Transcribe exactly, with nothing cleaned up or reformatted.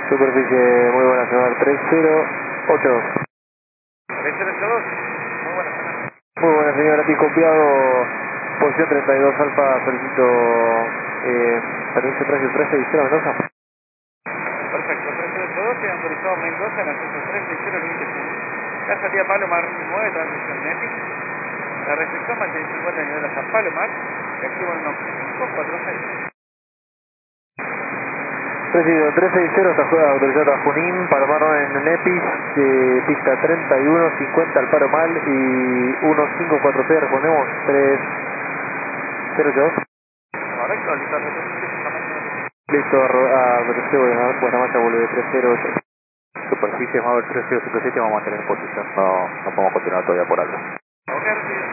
Superficie muy buena, señor, tres cero ocho dos. tres cero ocho dos, muy buena semana. Muy buena, señor, aquí copiado, posición treinta y dos Alfa, solicito eh, permiso trece trece y cero Mendoza. Perfecto, tres cero ocho dos, tiene autorizado Mendoza en acceso tres seis cero límite uno. La salida Palomar nueve, transmisión Nepi. La recepción mantiene cincuenta nivel hasta Palomar. Y activo el NOC cinco cuatro seis. Presidio tres seis cero, está juega autorizado a Junín, Palomar en Nepis, de pista treinta y uno cincuenta al Palomar y ciento cincuenta y cuatro P, respondemos tres cero ocho dos. Correcto, listo, recepción de máquina. Listo, a Berteo, buena marcha, vuelve tres cero ocho. Superficie, vamos a ver tres cero cinco siete, vamos a mantener en posición, no, no podemos continuar todavía por alto. Ok, recibido.